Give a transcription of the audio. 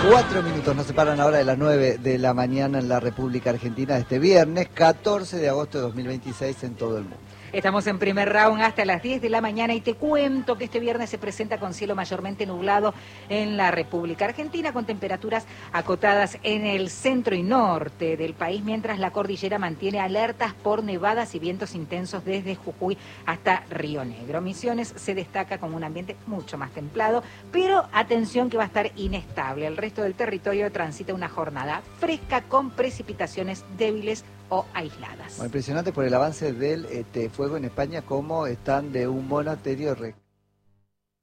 4 minutos nos separan ahora de las 9 de la mañana en la República Argentina, este viernes 14 de agosto de 2026 en todo el mundo. Estamos en primer round hasta las 10 de la mañana y te cuento que este viernes se presenta con cielo mayormente nublado en la República Argentina, con temperaturas acotadas en el centro y norte del país, mientras la cordillera mantiene alertas por nevadas y vientos intensos desde Jujuy hasta Río Negro. Misiones se destaca como un ambiente mucho más templado, pero atención que va a estar inestable. El resto del territorio transita una jornada fresca con precipitaciones débiles o aisladas. Bueno, impresionante por el avance del fuego en España, como están de un monasterio